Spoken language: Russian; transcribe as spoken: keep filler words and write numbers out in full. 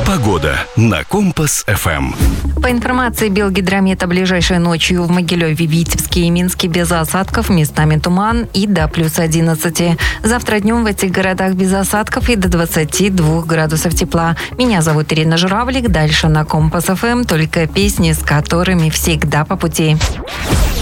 Погода на Компас-ФМ. По информации Белгидромета, ближайшей ночью в Могилеве, Витебске и Минске без осадков, местами туман и до плюс одиннадцати. Завтра днем в этих городах без осадков и до двадцати двух градусов тепла. Меня зовут Ирина Журавлик. Дальше на Компас-ФМ только песни, с которыми всегда по пути.